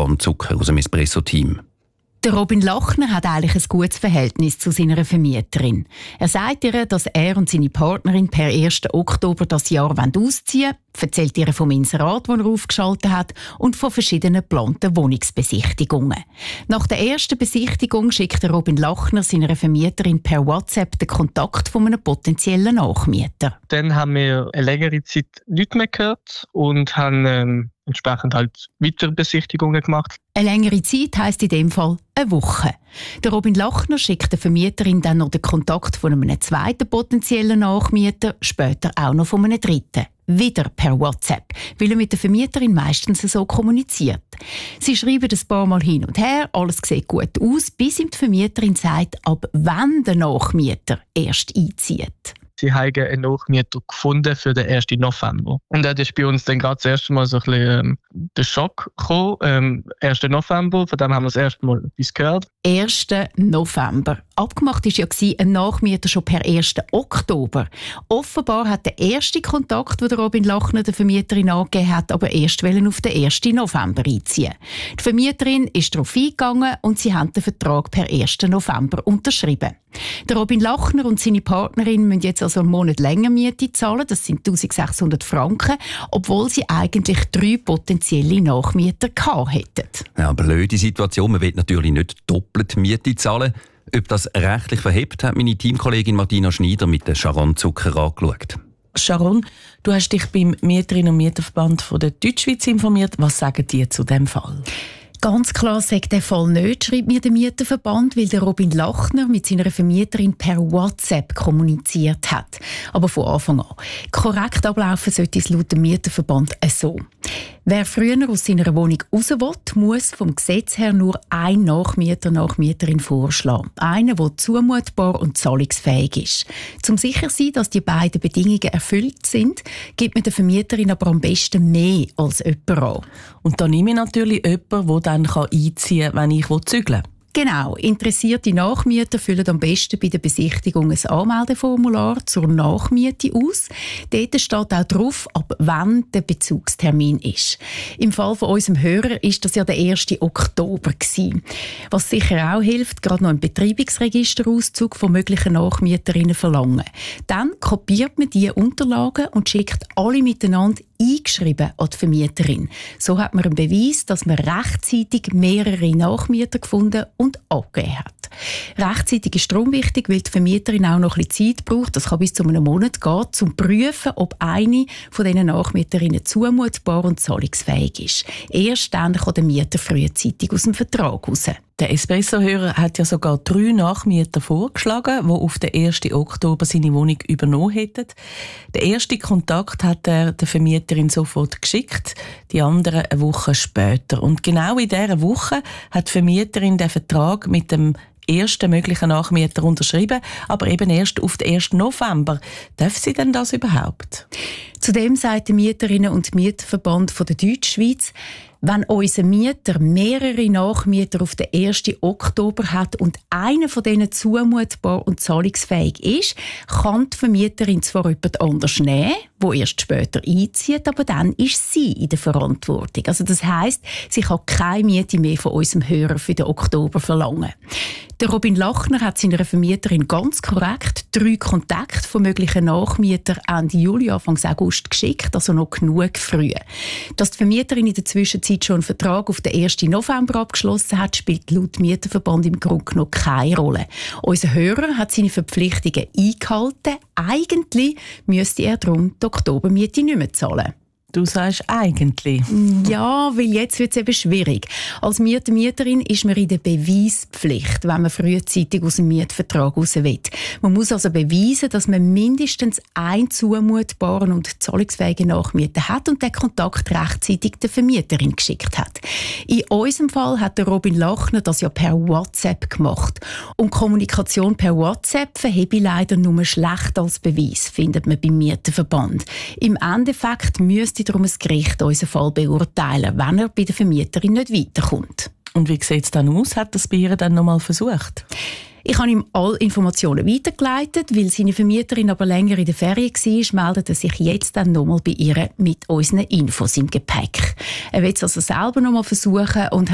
Sharon Zucker aus dem Espresso-Team. Der Robin Lachner hat eigentlich ein gutes Verhältnis zu seiner Vermieterin. Er sagt ihr, dass er und seine Partnerin per 1. Oktober das Jahr ausziehen wollen, erzählt ihr vom Inserat, das er aufgeschaltet hat, und von verschiedenen geplanten Wohnungsbesichtigungen. Nach der ersten Besichtigung schickt der Robin Lachner seiner Vermieterin per WhatsApp den Kontakt von einem potenziellen Nachmieter. Dann haben wir eine längere Zeit nichts mehr gehört und haben entsprechend halt weitere Besichtigungen gemacht. Eine längere Zeit heisst in dem Fall eine Woche. Der Robin Lachner schickt der Vermieterin dann noch den Kontakt von einem zweiten potenziellen Nachmieter, später auch noch von einem dritten. Wieder per WhatsApp, weil er mit der Vermieterin meistens so kommuniziert. Sie schreiben ein paar Mal hin und her, alles sieht gut aus, bis ihm die Vermieterin sagt, ab wann der Nachmieter erst einzieht. Sie haben einen Nachmieter gefunden für den 1. November. Und das ist bei uns dann gerade das erste Mal so ein bisschen der Schock gekommen. 1. November, von dem haben wir das erste Mal etwas gehört. 1. November. Abgemacht war ja ein Nachmieter schon per 1. Oktober. Offenbar hat der erste Kontakt, den Robin Lachner der Vermieterin angegeben hat, aber erst auf den 1. November einziehen. Die Vermieterin ist darauf eingegangen und sie haben den Vertrag per 1. November unterschrieben. Der Robin Lachner und seine Partnerin müssen jetzt also einen Monat länger Miete zahlen, das sind 1600 Franken, obwohl sie eigentlich 3 potenzielle Nachmieter gehabt hätten. Ja, blöde Situation, man will natürlich nicht doppelt Miete zahlen. Ob das rechtlich verhebt, hat meine Teamkollegin Martina Schneider mit der Sharon Zucker angeschaut. Sharon, du hast dich beim Mieterinnen- und Mieterverband von der Deutschschweiz informiert. Was sagen die zu diesem Fall? Ganz klar sagt der Fall nicht, schreibt mir der Mieterverband, weil der Robin Lachner mit seiner Vermieterin per WhatsApp kommuniziert hat. Aber von Anfang an. Korrekt ablaufen sollte es laut dem Mieterverband so. Wer früher aus seiner Wohnung raus will, muss vom Gesetz her nur ein Nachmieterin vorschlagen. Einen, der zumutbar und zahlungsfähig ist. Zum sicher sein, dass die beiden Bedingungen erfüllt sind, gibt man der Vermieterin aber am besten mehr als jemand an. Und da nehme ich natürlich jemanden, der dann einziehen kann, wenn ich zügeln will. Genau. Interessierte Nachmieter füllen am besten bei der Besichtigung ein Anmeldeformular zur Nachmiete aus. Dort steht auch drauf, ab wann der Bezugstermin ist. Im Fall von unserem Hörer ist das ja der 1. Oktober gewesen. Was sicher auch hilft, gerade noch einen Betreibungsregisterauszug von möglichen Nachmieterinnen verlangen. Dann kopiert man diese Unterlagen und schickt alle miteinander eingeschrieben an die Vermieterin. So hat man einen Beweis, dass man rechtzeitig mehrere Nachmieter gefunden und angegeben hat. Rechtzeitig ist darum wichtig, weil die Vermieterin auch noch ein bisschen Zeit braucht, das kann bis zu einem Monat gehen, um zu prüfen, ob eine von diesen Nachmieterinnen zumutbar und zahlungsfähig ist. Erst dann kann der Mieter frühzeitig aus dem Vertrag raus. Der Espresso-Hörer hat ja sogar 3 Nachmieter vorgeschlagen, die auf den 1. Oktober seine Wohnung übernommen hätten. Den ersten Kontakt hat er der Vermieterin sofort geschickt, die anderen eine Woche später. Und genau in dieser Woche hat die Vermieterin den Vertrag mit dem ersten möglichen Nachmieter unterschrieben, aber eben erst auf den 1. November. Darf sie denn das überhaupt? Zudem sagt der Mieterinnen- und Mieterverband von der Deutschschweiz, wenn unser Mieter mehrere Nachmieter auf den 1. Oktober hat und einer von denen zumutbar und zahlungsfähig ist, kann die Vermieterin zwar jemand anders nehmen, der erst später einzieht, aber dann ist sie in der Verantwortung. Also das heisst, sie kann keine Miete mehr von unserem Hörer für den Oktober verlangen. Der Robin Lachner hat seiner Vermieterin ganz korrekt 3 Kontakte von möglichen Nachmietern Ende Juli, Anfang August geschickt, also noch genug früh. Dass die Vermieterin in der Zwischenzeit schon einen Vertrag auf den 1. November abgeschlossen hat, spielt laut Mieterverband im Grunde noch keine Rolle. Unser Hörer hat seine Verpflichtungen eingehalten. Eigentlich müsste er darum die Oktobermiete nicht mehr zahlen. Du sagst eigentlich. Ja, weil jetzt wird es eben schwierig. Als Mieterin ist man in der Beweispflicht, wenn man frühzeitig aus dem Mietvertrag raus will. Man muss also beweisen, dass man mindestens einen zumutbaren und zahlungsfähigen Nachmieter hat und den Kontakt rechtzeitig der Vermieterin geschickt hat. In unserem Fall hat der Robin Lachner das ja per WhatsApp gemacht. Und Kommunikation per WhatsApp verhebe ich leider nur schlecht als Beweis, findet man beim Mieterverband. Im Endeffekt müsste darum ein Gericht unseren Fall beurteilen, wenn er bei der Vermieterin nicht weiterkommt. Und wie sieht es dann aus? Hat das bei ihr dann noch mal versucht? Ich habe ihm alle Informationen weitergeleitet, weil seine Vermieterin aber länger in der Ferien war, meldet er sich jetzt dann nochmal bei ihr mit unseren Infos im Gepäck. Er will es also selber nochmal versuchen und